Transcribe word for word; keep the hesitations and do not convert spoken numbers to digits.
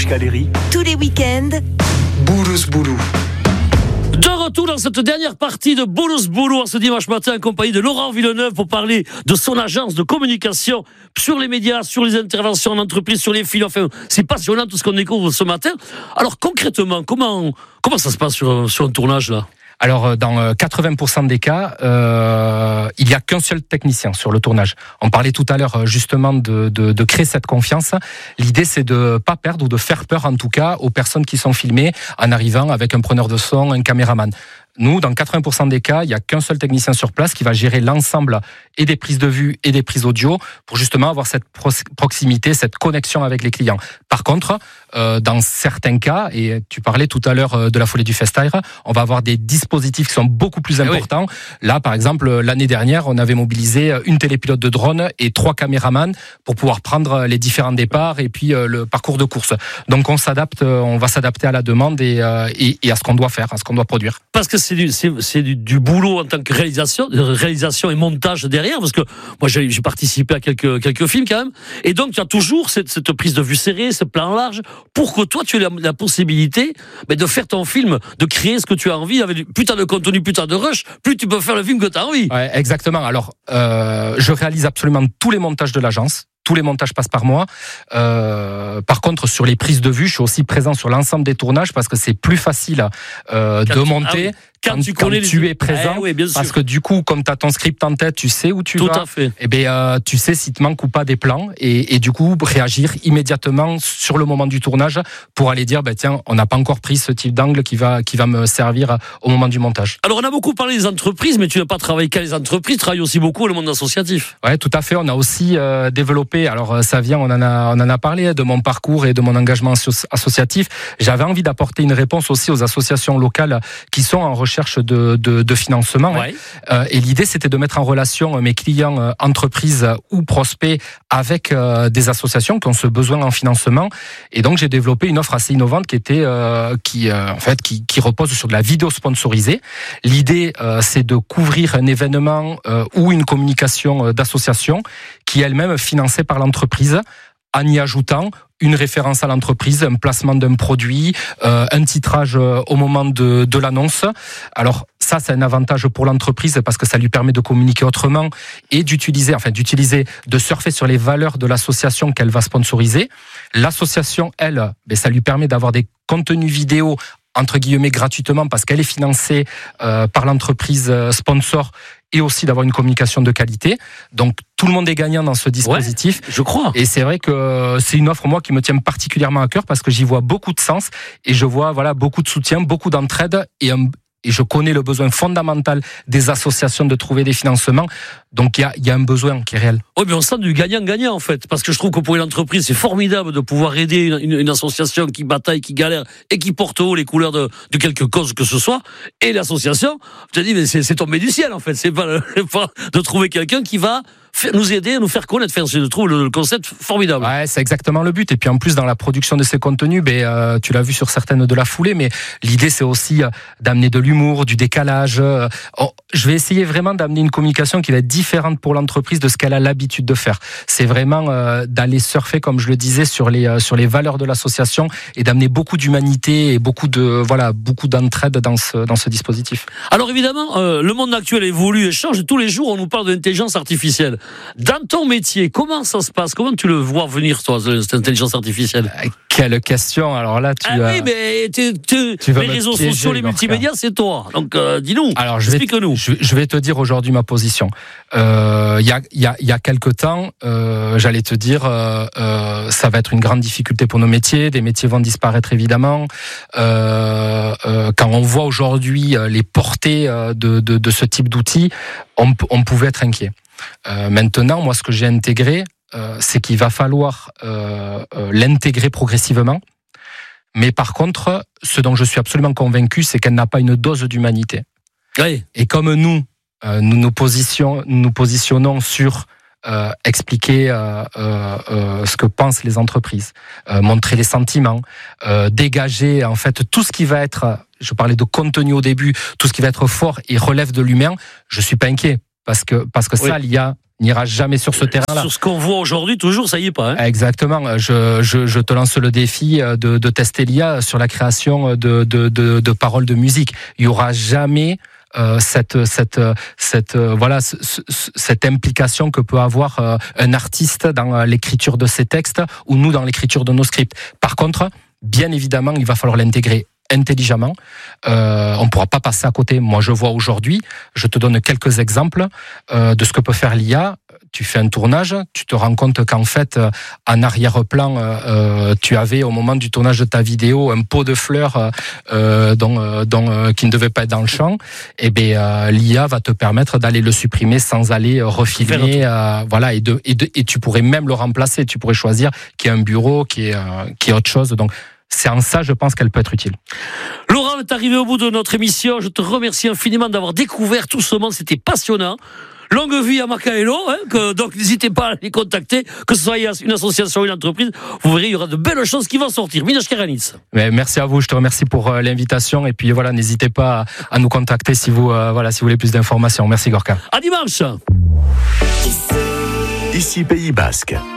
Caléry. Tous les week-ends, Boulous Boulou. De retour dans cette dernière partie de Boulous Boulou ce dimanche matin en compagnie de Laurent Villeneuve pour parler de son agence de communication sur les médias, sur les interventions en entreprise, sur les films. Enfin, c'est passionnant tout ce qu'on découvre ce matin. Alors concrètement, comment, comment ça se passe sur, sur un tournage là ? Alors, dans quatre-vingts pour cent des cas, euh, il n'y a qu'un seul technicien sur le tournage. On parlait tout à l'heure justement de, de, de créer cette confiance. L'idée, c'est de pas perdre ou de faire peur, en tout cas, aux personnes qui sont filmées en arrivant avec un preneur de son, un caméraman. Nous, dans quatre-vingts pour cent des cas, il n'y a qu'un seul technicien sur place qui va gérer l'ensemble et des prises de vue et des prises audio pour justement avoir cette proximité, cette connexion avec les clients. Par contre, euh, dans certains cas, et tu parlais tout à l'heure de la folie du Festaire, on va avoir des dispositifs qui sont beaucoup plus importants. Oui. Là, par exemple, l'année dernière, on avait mobilisé une télépilote de drone et trois caméramans pour pouvoir prendre les différents départs et puis euh, le parcours de course. Donc, on s'adapte, on va s'adapter à la demande et, euh, et, et à ce qu'on doit faire, à ce qu'on doit produire. Parce que c'est du, c'est, c'est du, du boulot en tant que réalisation, réalisation et montage derrière, parce que moi j'ai, j'ai participé à quelques, quelques films quand même, et donc tu as toujours cette, cette prise de vue serrée, ce plan large, pour que toi tu aies la, la possibilité mais de faire ton film, de créer ce que tu as envie, avec plus t'as de contenu, plus t'as de rush, plus tu peux faire le film que tu as envie. Ouais, exactement. Alors, euh, je réalise absolument tous les montages de l'agence. Tous les montages passent par moi. Euh, par contre, sur les prises de vue, je suis aussi présent sur l'ensemble des tournages parce que c'est plus facile euh, de monter. Ah oui. Quand, quand tu, quand connais tu les... es présent, eh oui, bien parce sûr. que du coup, comme tu as ton script en tête, tu sais où tu Tout vas. Tout à fait. Et ben, euh, tu sais si te manque ou pas des plans, et, et du coup réagir immédiatement sur le moment du tournage pour aller dire, ben tiens, on n'a pas encore pris ce type d'angle qui va qui va me servir au moment du montage. Alors on a beaucoup parlé des entreprises, mais tu n'as pas travaillé qu'à les entreprises, tu travailles aussi beaucoup le monde associatif. Ouais, tout à fait. On a aussi euh, développé. Alors ça vient, on en a on en a parlé de mon parcours et de mon engagement associatif. J'avais envie d'apporter une réponse aussi aux associations locales qui sont en recherche de de, de financement. Ouais. Euh, et l'idée, c'était de mettre en relation mes clients euh, entreprises ou prospects avec euh, des associations qui ont ce besoin en financement. Et donc, j'ai développé une offre assez innovante qui était, euh, qui, euh, en fait, qui, qui repose sur de la vidéo sponsorisée. L'idée, euh, c'est de couvrir un événement euh, ou une communication euh, d'association qui est elle-même financée par l'entreprise, en y ajoutant une référence à l'entreprise, un placement d'un produit, euh, un titrage euh, au moment de, de l'annonce. Alors ça, c'est un avantage pour l'entreprise parce que ça lui permet de communiquer autrement et d'utiliser, enfin d'utiliser, de surfer sur les valeurs de l'association qu'elle va sponsoriser. L'association, elle, ben, ça lui permet d'avoir des contenus vidéo entre guillemets gratuitement parce qu'elle est financée euh, par l'entreprise sponsor et aussi d'avoir une communication de qualité. Donc tout le monde est gagnant dans ce dispositif. Ouais, je crois. Et c'est vrai que c'est une offre moi qui me tient particulièrement à cœur parce que j'y vois beaucoup de sens et je vois voilà beaucoup de soutien, beaucoup d'entraide et un Et je connais le besoin fondamental des associations de trouver des financements. Donc, il y a, y a un besoin qui est réel. Oui, mais on sent du gagnant-gagnant, en fait. Parce que je trouve que pour une entreprise, c'est formidable de pouvoir aider une, une, une association qui bataille, qui galère et qui porte haut les couleurs de, de quelque cause que ce soit. Et l'association, je te dis, mais c'est, c'est tombé du ciel, en fait. C'est pas, pas de trouver quelqu'un qui va nous aider à nous faire connaître. Enfin, je trouve le concept formidable. Ouais, c'est exactement le but. Et puis en plus, dans la production de ces contenus, ben, euh, tu l'as vu sur certaines de la foulée, mais l'idée, c'est aussi euh, d'amener de l'humour, du décalage. Euh, oh, je vais essayer vraiment d'amener une communication qui va être différente pour l'entreprise de ce qu'elle a l'habitude de faire. C'est vraiment euh, d'aller surfer, comme je le disais, sur les euh, sur les valeurs de l'association et d'amener beaucoup d'humanité et beaucoup de voilà beaucoup d'entraide dans ce dans ce dispositif. Alors évidemment, euh, le monde actuel évolue et change. Tous les jours, on nous parle d'intelligence artificielle. Dans ton métier, comment ça se passe ? Comment tu le vois venir, toi, cette intelligence artificielle ? Quelle question. Alors là, tu ah as... oui, mais tu, tu, tu les réseaux piéger, sociaux, les multimédias, c'est toi. Donc, euh, dis-nous, Alors, je explique-nous. Vais, je, je vais te dire aujourd'hui ma position. Il euh, y, a, y, a, y a quelque temps, euh, j'allais te dire, euh, euh, ça va être une grande difficulté pour nos métiers. Des métiers vont disparaître, évidemment. Euh, euh, quand on voit aujourd'hui les portées de, de, de ce type d'outils, on, on pouvait être inquiet. Euh, maintenant, moi, ce que j'ai intégré, euh, c'est qu'il va falloir euh, euh, l'intégrer progressivement. Mais par contre, ce dont je suis absolument convaincu, c'est qu'elle n'a pas une dose d'humanité. Oui. Et comme nous, euh, nous nous, position, nous positionnons sur euh, expliquer euh, euh, euh, ce que pensent les entreprises, euh, montrer les sentiments, euh, dégager en fait tout ce qui va être, je parlais de contenu au début, tout ce qui va être fort et relève de l'humain, je suis pas inquiet. Parce que, parce que ça, oui. il y a n'ira jamais sur ce terrain-là. Sur ce qu'on voit aujourd'hui, toujours, ça y est pas. Hein. Exactement. Je, je, je te lance le défi de, de tester l'I A sur la création de, de, de, de paroles de musique. Il y aura jamais euh, cette, cette, cette, euh, voilà, ce, ce, cette implication que peut avoir euh, un artiste dans l'écriture de ses textes ou nous dans l'écriture de nos scripts. Par contre, bien évidemment, il va falloir l'intégrer intelligemment. Euh, on ne pourra pas passer à côté. Moi, je vois aujourd'hui, je te donne quelques exemples euh, de ce que peut faire l'I A. Tu fais un tournage, tu te rends compte qu'en fait, euh, en arrière-plan, euh, tu avais au moment du tournage de ta vidéo un pot de fleurs euh, dont, euh, dont, euh, qui ne devait pas être dans le champ. Et bien, euh, l'I A va te permettre d'aller le supprimer sans aller refilmer. Euh, voilà, et, de, et, de, et tu pourrais même le remplacer. Tu pourrais choisir qu'il y ait un bureau, qu'il y ait, euh, qu'il y ait autre chose. Donc, c'est en ça, je pense qu'elle peut être utile. Laurent, on est arrivé au bout de notre émission. Je te remercie infiniment d'avoir découvert tout ce monde. C'était passionnant. Longue vie à Macaello, hein, que, donc n'hésitez pas à les contacter, que ce soit une association ou une entreprise. Vous verrez, il y aura de belles choses qui vont sortir. Miloš Karanis. Mais merci à vous, je te remercie pour euh, l'invitation. Et puis voilà, n'hésitez pas à, à nous contacter si vous, euh, voilà, si vous voulez plus d'informations. Merci Gorka. À dimanche. Ici Pays Basque.